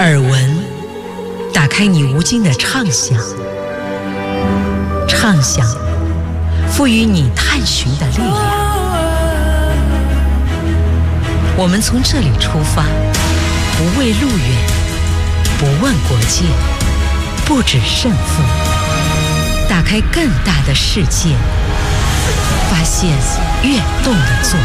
耳闻，打开你无尽的畅想，畅想，赋予你探寻的力量。我们从这里出发，不畏路远，不问国界，不止胜负，打开更大的世界，发现跃动的作